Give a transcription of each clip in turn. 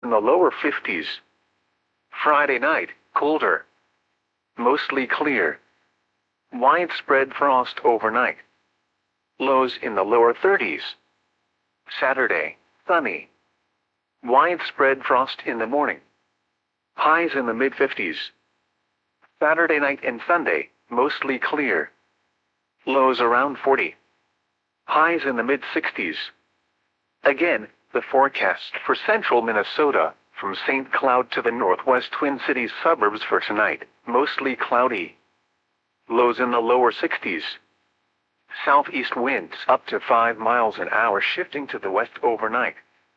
in the lower 50s. Friday night, colder. Mostly clear. Widespread frost overnight. Lows in the lower 30s. Saturday, sunny. Widespread frost in the morning. Highs in the mid-50s. Saturday night and Sunday, mostly clear. Lows around 40. Highs in the mid-60s. Again, the forecast for central Minnesota, from St. Cloud to the northwest Twin Cities suburbs for tonight, mostly cloudy. Lows in the lower 60s. Southeast winds up to 5 miles an hour shifting to the west overnight.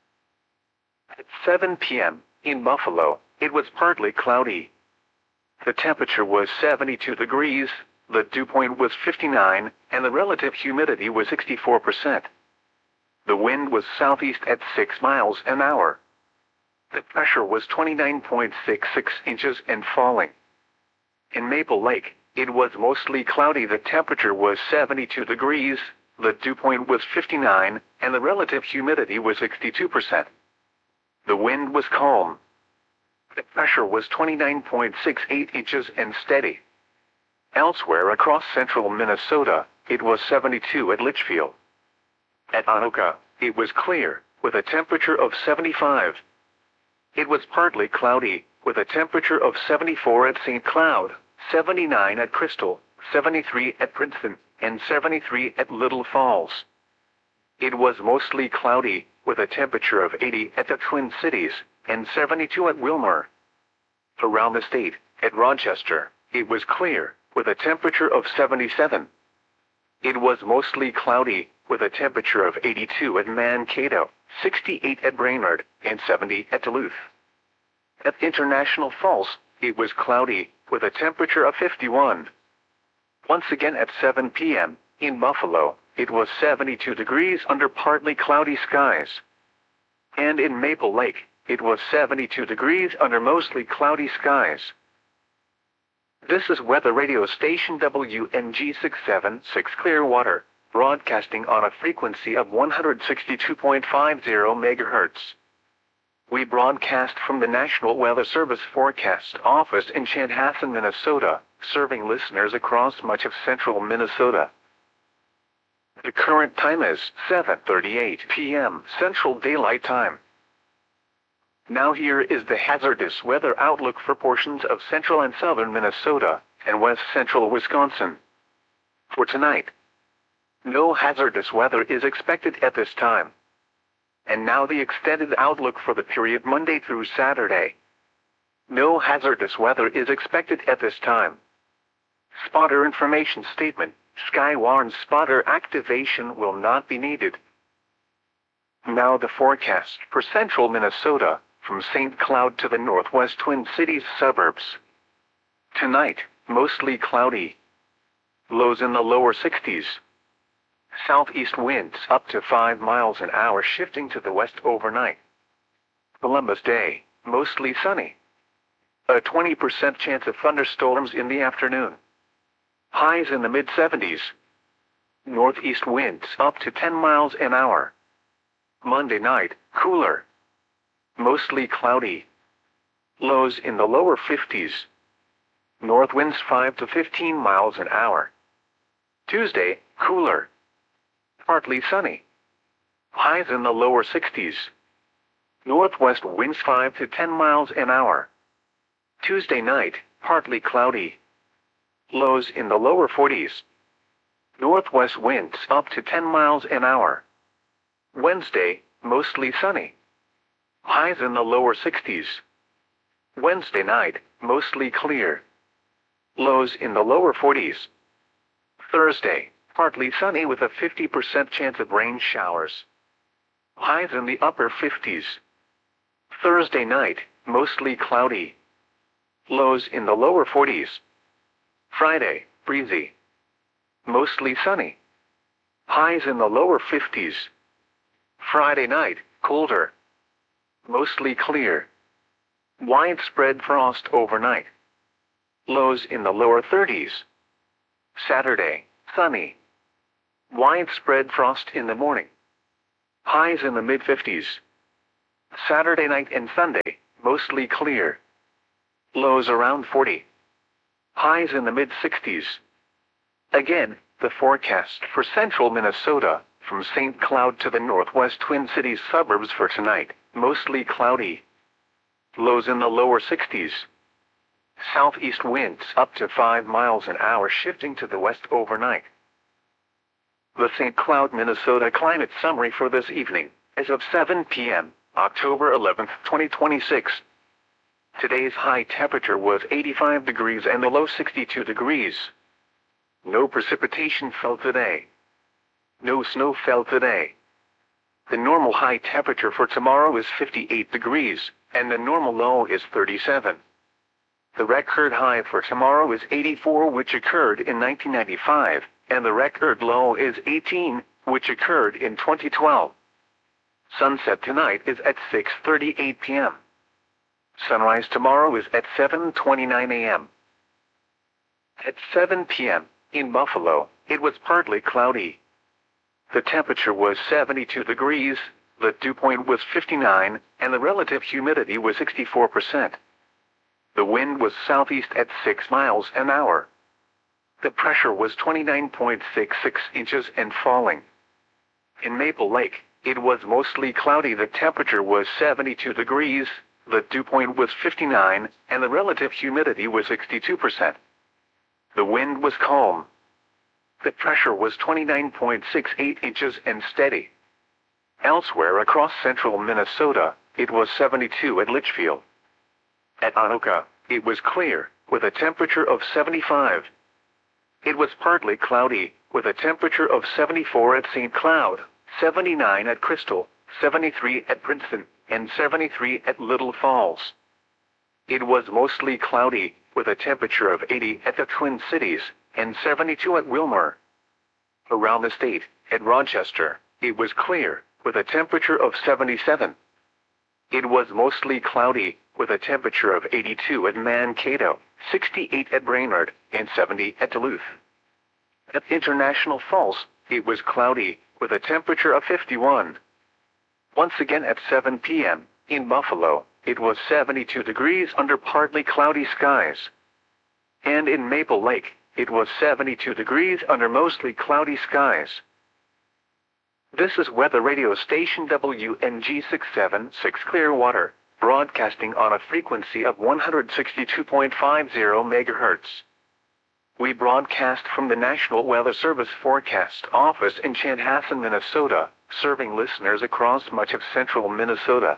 At 7 p.m., in Buffalo, it was partly cloudy. The temperature was 72 degrees, the dew point was 59, and the relative humidity was 64%. The wind was southeast at 6 miles an hour. The pressure was 29.66 inches and falling. In Maple Lake, it was mostly cloudy. The temperature was 72 degrees, the dew point was 59, and the relative humidity was 62%. The wind was calm. The pressure was 29.68 inches and steady. Elsewhere across central Minnesota, it was 72 at Litchfield. At Anoka, it was clear, with a temperature of 75. It was partly cloudy, with a temperature of 74 at St. Cloud, 79 at Crystal, 73 at Princeton, and 73 at Little Falls. It was mostly cloudy, with a temperature of 80 at the Twin Cities, and 72 at Wilmer. Around the state, at Rochester, it was clear, with a temperature of 77. It was mostly cloudy, with a temperature of 82 at Mankato, 68 at Brainerd, and 70 at Duluth. At International Falls, it was cloudy, with a temperature of 51. Once again at 7 p.m., in Buffalo, it was 72 degrees under partly cloudy skies. And in Maple Lake, it was 72 degrees under mostly cloudy skies. This is weather radio station WNG 676 Clearwater, broadcasting on a frequency of 162.50 MHz. We broadcast from the National Weather Service Forecast Office in Chanhassen, Minnesota, serving listeners across much of central Minnesota. The current time is 7:38 p.m. Central Daylight Time. Now here is the hazardous weather outlook for portions of central and southern Minnesota, and west central Wisconsin. For tonight, no hazardous weather is expected at this time. And now the extended outlook for the period Monday through Saturday. No hazardous weather is expected at this time. Spotter information statement: Skywarn spotter activation will not be needed. Now the forecast for central Minnesota, from St. Cloud to the northwest Twin Cities suburbs. Tonight, mostly cloudy. Lows in the lower 60s. Southeast winds up to 5 miles an hour shifting to the west overnight. Columbus Day, mostly sunny. A 20% chance of thunderstorms in the afternoon. Highs in the mid-70s. Northeast winds up to 10 miles an hour. Monday night, cooler. Mostly cloudy. Lows in the lower 50s. North winds 5 to 15 miles an hour. Tuesday, cooler. Partly sunny. Highs in the lower 60s. Northwest winds 5 to 10 miles an hour. Tuesday night, partly cloudy. Lows in the lower 40s. Northwest winds up to 10 miles an hour. Wednesday, mostly sunny. Highs in the lower 60s. Wednesday night, mostly clear. Lows in the lower 40s. Thursday, partly sunny with a 50% chance of rain showers. Highs in the upper 50s. Thursday night, mostly cloudy. Lows in the lower 40s. Friday, breezy. Mostly sunny. Highs in the lower 50s. Friday night, colder. Mostly clear. Widespread frost overnight. Lows in the lower 30s. Saturday, sunny. Widespread frost in the morning. Highs in the mid-50s. Saturday night and Sunday, mostly clear. Lows around 40. Highs in the mid-60s. Again, the forecast for central Minnesota, from St. Cloud to the northwest Twin Cities suburbs for tonight, mostly cloudy. Lows in the lower 60s. Southeast winds up to 5 miles an hour shifting to the west overnight. The St. Cloud, Minnesota climate summary for this evening, as of 7 p.m., October 11, 2026. Today's high temperature was 85 degrees and the low 62 degrees. No precipitation fell today. No snow fell today. The normal high temperature for tomorrow is 58 degrees, and the normal low is 37. The record high for tomorrow is 84, which occurred in 1995, and the record low is 18, which occurred in 2012. Sunset tonight is at 6:38 p.m. Sunrise tomorrow is at 7:29 a.m. At 7 p.m., in Buffalo, it was partly cloudy. The temperature was 72 degrees, the dew point was 59, and the relative humidity was 64%. The wind was southeast at 6 miles an hour. The pressure was 29.66 inches and falling. In Maple Lake, it was mostly cloudy. The temperature was 72 degrees, the dew point was 59, and the relative humidity was 62%. The wind was calm. The pressure was 29.68 inches and steady. Elsewhere across central Minnesota, it was 72 at Litchfield. At Anoka, it was clear, with a temperature of 75. It was partly cloudy, with a temperature of 74 at St. Cloud, 79 at Crystal, 73 at Princeton, and 73 at Little Falls. It was mostly cloudy, with a temperature of 80 at the Twin Cities, and 72 at Wilmer. Around the state, at Rochester, it was clear, with a temperature of 77. It was mostly cloudy, with a temperature of 82 at Mankato, 68 at Brainerd, and 70 at Duluth. At International Falls, it was cloudy, with a temperature of 51. Once again at 7 p.m., in Buffalo, it was 72 degrees under partly cloudy skies. And in Maple Lake, it was 72 degrees under mostly cloudy skies. This is weather radio station WNG 676 Clearwater, broadcasting on a frequency of 162.50 MHz. We broadcast from the National Weather Service Forecast Office in Chanhassen, Minnesota, serving listeners across much of central Minnesota.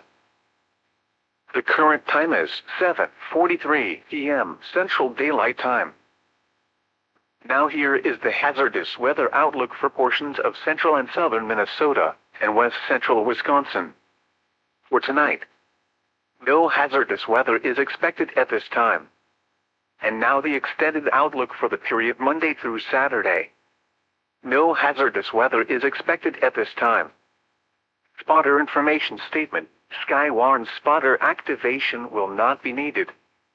The current time is 7:43 p.m. Central Daylight Time. Now here is the hazardous weather outlook for portions of central and southern Minnesota and west central Wisconsin. For tonight, no hazardous weather is expected at this time. And now the extended outlook for the period Monday through Saturday. No hazardous weather is expected at this time. Spotter information statement: Skywarn spotter activation will not be needed.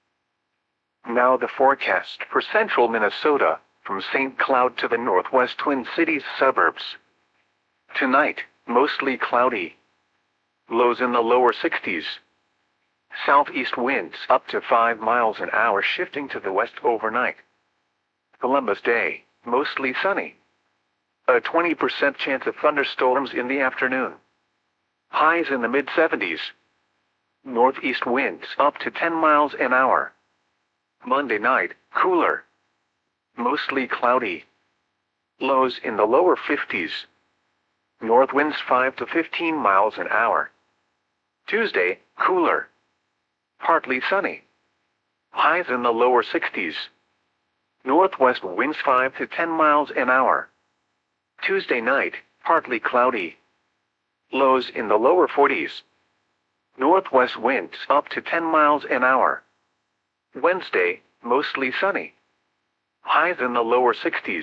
Now the forecast for central Minnesota, from St. Cloud to the northwest Twin Cities suburbs. Tonight, mostly cloudy. Lows in the lower 60s. Southeast winds up to 5 miles an hour shifting to the west overnight. Columbus Day, mostly sunny. A 20% chance of thunderstorms in the afternoon. Highs in the mid-70s. Northeast winds up to 10 miles an hour. Monday night, cooler. Mostly cloudy. Lows in the lower 50s. North winds 5 to 15 miles an hour. Tuesday, cooler. Partly sunny. Highs in the lower 60s. Northwest winds 5 to 10 miles an hour. Tuesday night, partly cloudy. Lows in the lower 40s. Northwest winds up to 10 miles an hour. Wednesday, mostly sunny. Highs in the lower 60s.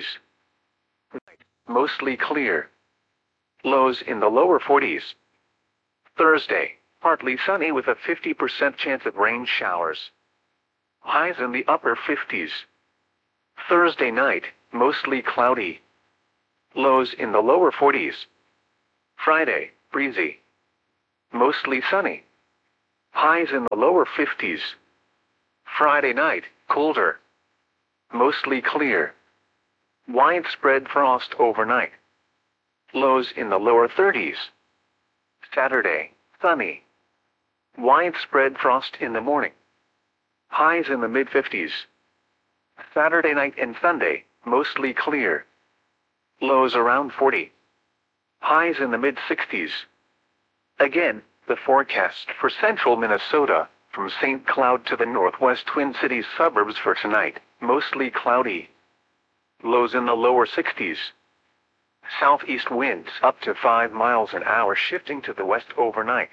Mostly clear. Lows in the lower 40s. Thursday, partly sunny with a 50% chance of rain showers. Highs in the upper 50s. Thursday night, mostly cloudy. Lows in the lower 40s. Friday, breezy. Mostly sunny. Highs in the lower 50s. Friday night, colder. Mostly clear. Widespread frost overnight. Lows in the lower 30s. Saturday, sunny. Widespread frost in the morning. Highs in the mid-50s. Saturday night and Sunday, mostly clear. Lows around 40. Highs in the mid-60s. Again, the forecast for central Minnesota, from St. Cloud to the northwest Twin Cities suburbs for tonight, mostly cloudy. Lows in the lower 60s. Southeast winds up to 5 miles an hour shifting to the west overnight.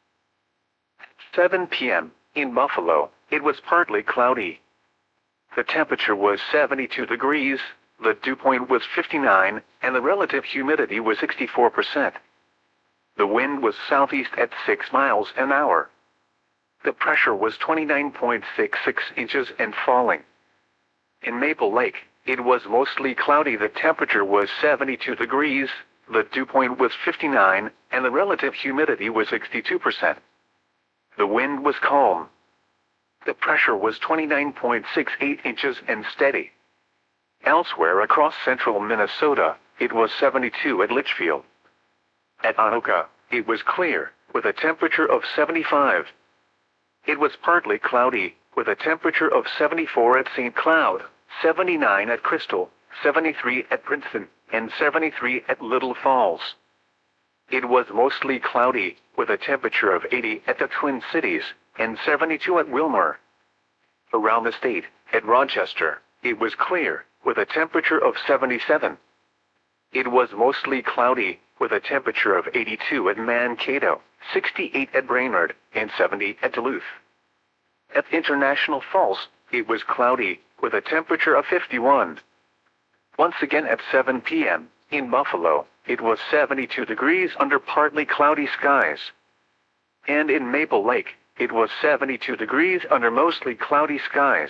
7 p.m. in Buffalo, it was partly cloudy. The temperature was 72 degrees, the dew point was 59, and the relative humidity was 64%. The wind was southeast at 6 miles an hour. The pressure was 29.66 inches and falling. In Maple Lake, it was mostly cloudy. The temperature was 72 degrees, the dew point was 59, and the relative humidity was 62%. The wind was calm. The pressure was 29.68 inches and steady. Elsewhere across central Minnesota, it was 72 at Litchfield. At Anoka, it was clear, with a temperature of 75. It was partly cloudy, with a temperature of 74 at St. Cloud, 79 at Crystal, 73 at Princeton, and 73 at Little Falls. It was mostly cloudy, with a temperature of 80 at the Twin Cities, and 72 at Wilmer. Around the state, at Rochester, it was clear, with a temperature of 77. It was mostly cloudy, with a temperature of 82 at Mankato, 68 at Brainerd, and 70 at Duluth. At International Falls, it was cloudy, with a temperature of 51. Once again at 7 p.m., in Buffalo, it was 72 degrees under partly cloudy skies. And in Maple Lake, it was 72 degrees under mostly cloudy skies.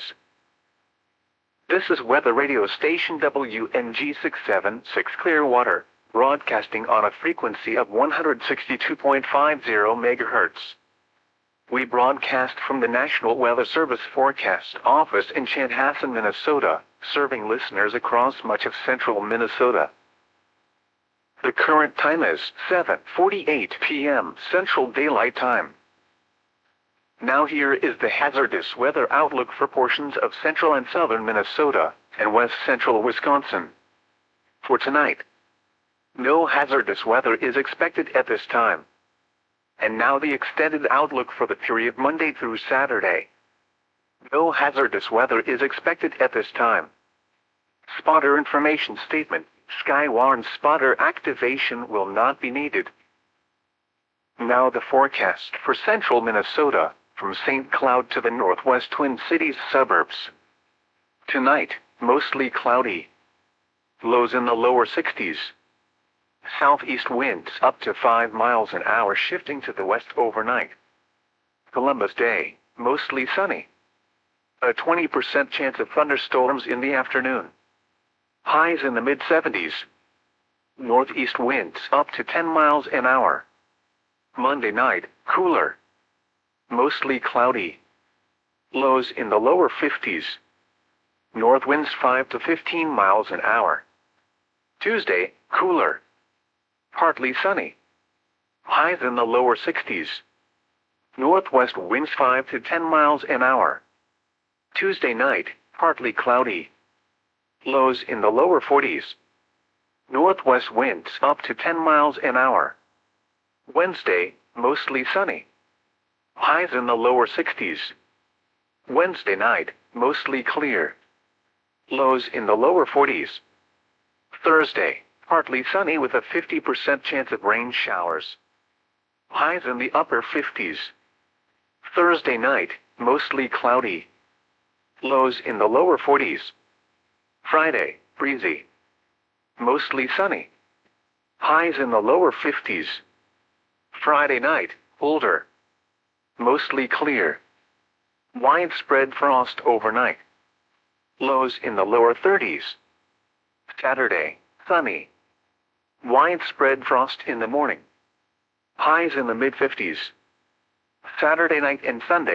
This is weather radio station WNG 676 Clearwater, broadcasting on a frequency of 162.50 MHz. We broadcast from the National Weather Service Forecast Office in Chanhassen, Minnesota, serving listeners across much of central Minnesota. The current time is 7:48 p.m. Central Daylight Time. Now here is the hazardous weather outlook for portions of central and southern Minnesota and west central Wisconsin. For tonight, no hazardous weather is expected at this time. And now the extended outlook for the period Monday through Saturday. No hazardous weather is expected at this time. Spotter information statement: Skywarn spotter activation will not be needed. Now the forecast for central Minnesota, from St. Cloud to the northwest Twin Cities suburbs. Tonight, mostly cloudy. Lows in the lower 60s. Southeast winds up to 5 miles an hour shifting to the west overnight. Columbus Day, mostly sunny. A 20% chance of thunderstorms in the afternoon. Highs in the mid-70s. Northeast winds up to 10 miles an hour. Monday night, cooler. Mostly cloudy. Lows in the lower 50s. North winds 5 to 15 miles an hour. Tuesday, cooler. Partly sunny. Highs in the lower 60s. Northwest winds 5 to 10 miles an hour. Tuesday night, partly cloudy. Lows in the lower 40s. Northwest winds up to 10 miles an hour. Wednesday, mostly sunny. Highs in the lower 60s. Wednesday night, mostly clear. Lows in the lower 40s. Thursday, partly sunny with a 50% chance of rain showers. Highs in the upper 50s. Thursday night, mostly cloudy. Lows in the lower 40s. Friday, breezy. Mostly sunny. Highs in the lower 50s. Friday night, colder. Mostly clear. Widespread frost overnight. Lows in the lower 30s. Saturday, sunny. Widespread frost in the morning. Highs in the mid-50s. Saturday night and Sunday.